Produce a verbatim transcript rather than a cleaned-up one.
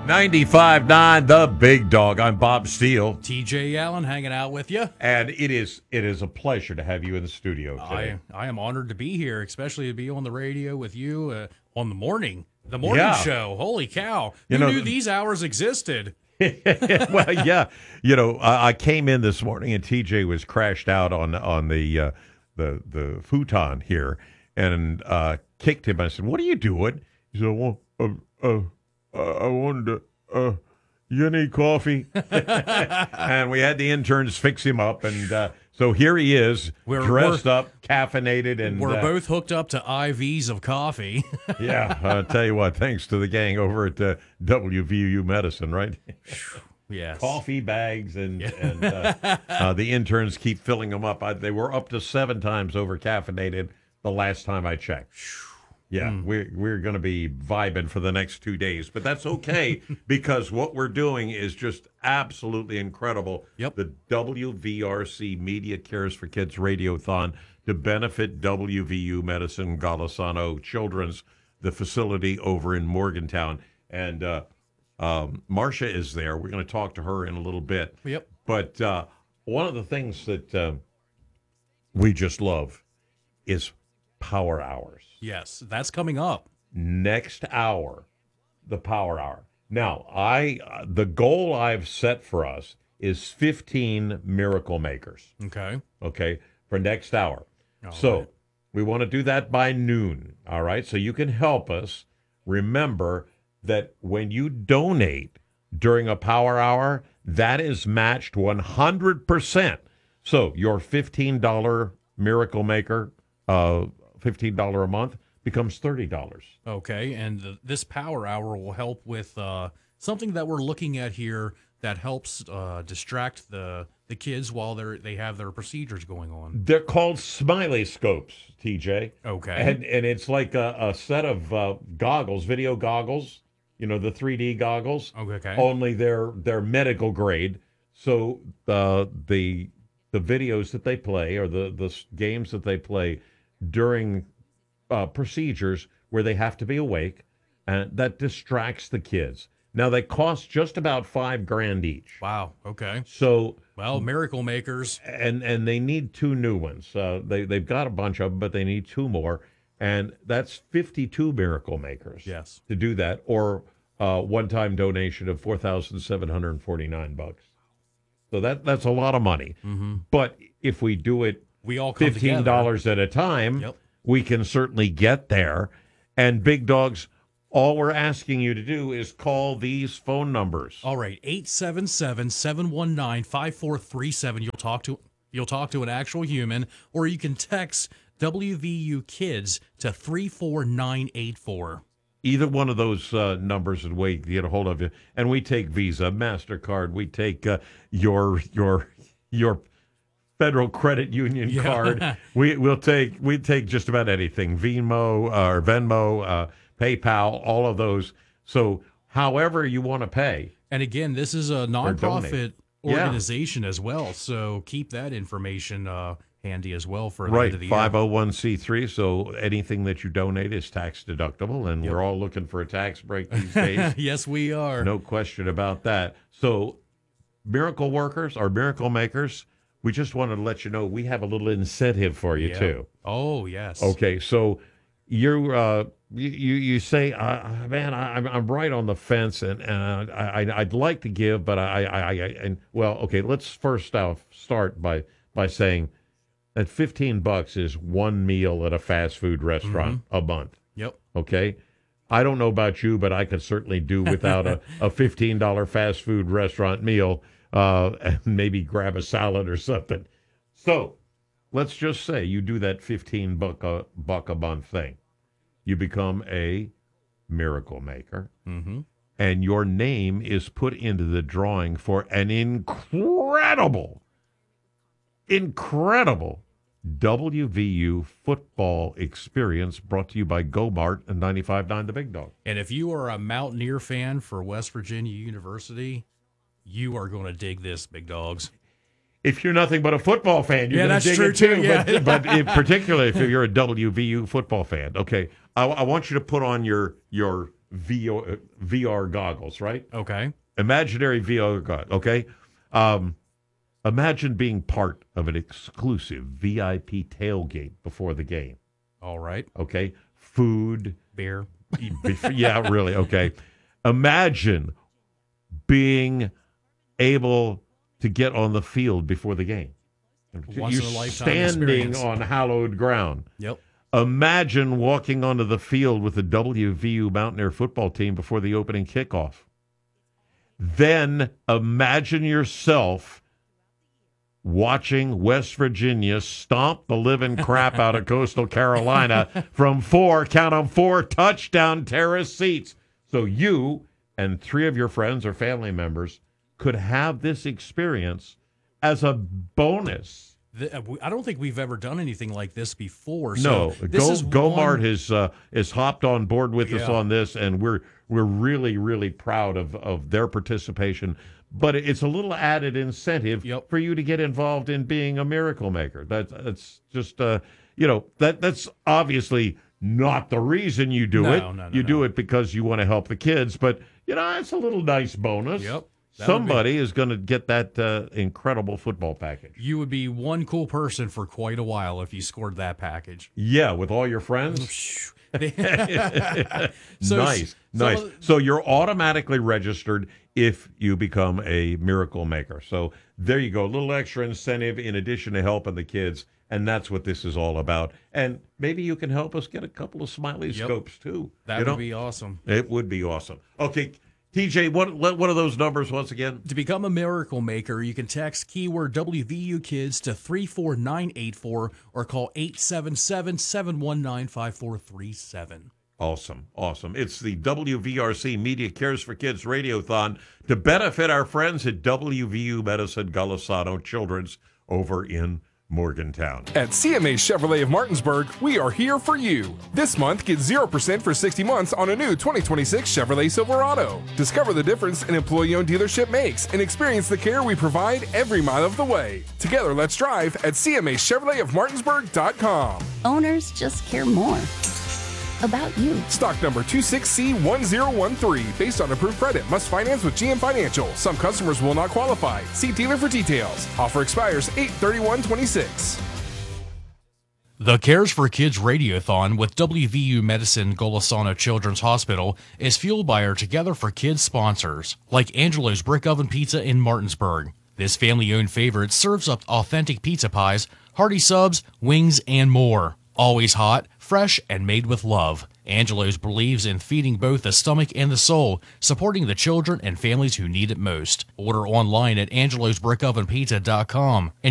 ninety-five point nine The Big Dog. I'm Bob Steele. T J Allen hanging out with you. And it is it is a pleasure to have you in the studio today. I, I am honored to be here, especially to be on the radio with you uh, on the morning. The morning Yeah. show. Holy cow. Who You know- knew these hours existed? Well, yeah. You know, I, I came in this morning and T J was crashed out on on the uh, the the futon here and uh, kicked him. I said, "What are you doing?" He said, "Well, uh, uh, uh, I wanted to, uh, you need coffee?" And we had the interns fix him up. And uh, so here he is, We're- dressed we're- up, caffeinated. And We're uh, both hooked up to I Vs of coffee. yeah, I'll tell you what, thanks to the gang over at uh, W V U Medicine, right? Yes. Coffee bags and, and uh, uh, the interns keep filling them up. I, they were up to seven times over caffeinated the last time I checked. Yeah, Mm. we're, we're going to be vibing for the next two days, but that's okay because what we're doing is just absolutely incredible. Yep. The W V R C Media Cares for Kids Radiothon to benefit W V U Medicine Golisano Children's, the facility over in Morgantown. And uh, um, Marcia is there. We're going to talk to her in a little bit. Yep. But uh, one of the things that uh, we just love is power hours. Yes, that's coming up. Next hour, the power hour. Now, I uh, the goal I've set for us is fifteen miracle makers, Okay. okay, for next hour. All so right. we want to do that by noon, all right? So you can help us. Remember that when you donate during a power hour, that is matched one hundred percent. So your fifteen dollars miracle maker, uh, fifteen dollars a month, becomes thirty dollars. Okay, and the, this power hour will help with uh, something that we're looking at here that helps uh, distract the the kids while they're they have their procedures going on. They're called Smiley Scopes, T J. Okay. And and it's like a, a set of uh, goggles, video goggles, you know, the three D goggles. Okay. Only they're they're medical grade. So the the the videos that they play or the the s- games that they play during uh, procedures where they have to be awake, and that distracts the kids. Now they cost just about five grand each. Wow. Okay. So Well, miracle makers. and and they need two new ones. Uh, they they've got a bunch of them, but they need two more, and that's fifty-two miracle makers. Yes. To do that, or uh, one-time donation of four thousand seven hundred forty-nine bucks. So that that's a lot of money. Mm-hmm. But if we do it We all come fifteen together. dollars at a time, Yep. we can certainly get there. And Big Dogs, all we're asking you to do is call these phone numbers. All right, eight seven seven, seven one nine, five four three seven. You'll talk to you'll talk to an actual human, or you can text W V U Kids to three four nine eight four. Either one of those uh, numbers and we get a hold of you. And we take Visa, MasterCard. We take uh, your your your Federal Credit Union Yeah. card. We we'll take we take just about anything. Venmo uh, or Venmo, uh, PayPal, all of those. So however you want to pay. And again, this is a donate. nonprofit Yeah. organization as well, so keep that information uh, handy as well for the Right, end of the five year. oh one c three. So anything that you donate is tax deductible, and Yep. we're all looking for a tax break these days. Yes, we are. No question about that. So, miracle workers or miracle makers, we just wanted to let you know we have a little incentive for you Yeah. too. Oh, yes. Okay, so you uh, you you you say, uh, man, I, I'm I'm right on the fence, and, and I, I I'd like to give, but I I, I and well, okay, let's first off start by by saying that fifteen bucks is one meal at a fast food restaurant a month. Yep. Okay. I don't know about you, but I could certainly do without a, a fifteen dollars fast food restaurant meal uh, and maybe grab a salad or something. So let's just say you do that fifteen buck a, buck a month thing. You become a miracle maker, Mm-hmm. and your name is put into the drawing for an incredible, incredible W V U football experience brought to you by GoMart and ninety-five point nine The Big Dog. And if you are a Mountaineer fan for West Virginia University, you are going to dig this, big dogs. If you're nothing but a football fan, you're Yeah, going that's to dig true it too. too, yeah. But, but if, particularly if you're a W V U football fan, okay, I, I want you to put on your your V R, V R goggles, right? Okay. Imaginary V R goggles, okay? Um, imagine being part of an exclusive V I P tailgate before the game, All right. okay? Food. Beer. Yeah, really, okay. Imagine being able to get on the field before the game. Once You're in a lifetime standing experience. on hallowed ground. Yep. Imagine walking onto the field with the W V U Mountaineer football team before the opening kickoff. Then imagine yourself watching West Virginia stomp the living crap out of Coastal Carolina from four, count them, four touchdown terrace seats. So you and three of your friends or family members could have this experience as a bonus. The, uh, I don't think we've ever done anything like this before. No, So this Go is Gomart one- has uh, has hopped on board with us Yeah. on this, and we're we're really really proud of of their participation. But it's a little added incentive Yep. for you to get involved in being a miracle maker. That that's just uh, you know that that's obviously not the reason you do No, it. no, no, you do no. it because you want to help the kids. But you know it's a little nice bonus. Yep. That would be- Somebody is going to get that uh, incredible football package. You would be one cool person for quite a while if you scored that package. Yeah, with all your friends. So- nice, so- nice. So you're automatically registered if you become a miracle maker. So there you go, a little extra incentive in addition to helping the kids, and that's what this is all about. And maybe you can help us get a couple of smiley Yep. scopes too. That you would know? be awesome. It would be awesome. Okay, T J, what what what are those numbers once again? To become a miracle maker, you can text keyword W V U Kids to three four nine eight four or call eight seven seven, seven one nine, five four three seven. Awesome, awesome. It's the W V R C Media Cares for Kids Radiothon to benefit our friends at W V U Medicine Golisano Children's over in Morgantown. At C M A Chevrolet of Martinsburg, we are here for you. This month, get zero percent for sixty months on a new twenty twenty-six Chevrolet Silverado. Discover the difference an employee-owned dealership makes and experience the care we provide every mile of the way. Together, let's drive at C M A Chevrolet of Martinsburg dot com. Owners just care more about you. Stock number two six C one zero one three. Based on approved credit. Must finance with G M Financial. Some customers will not qualify. See dealer for details. Offer expires eight thirty-one twenty-six. The Cares for Kids Radiothon with W V U Medicine Golisano Children's Hospital is fueled by our Together for Kids sponsors, like Angelo's Brick Oven Pizza in Martinsburg. This family-owned favorite serves up authentic pizza pies, hearty subs, wings, and more. Always hot, fresh, and made with love. Angelo's believes in feeding both the stomach and the soul, supporting the children and families who need it most. Order online at angelos brick oven pizza dot com.